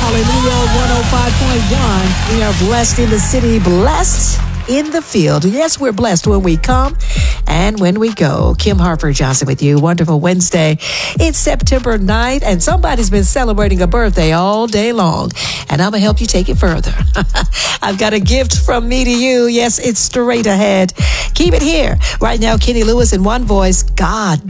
Hallelujah, 105.1. We are blessed in the city, blessed in the field. Yes, we're blessed when we come and when we go. Kim Harper Johnson with you. Wonderful Wednesday. It's September 9th, and somebody's been celebrating a birthday all day long. And I'm going to help you take it further. I've got a gift from me to you. Yes, it's straight ahead. Keep it here. Right now, Kenny Lewis in one voice, God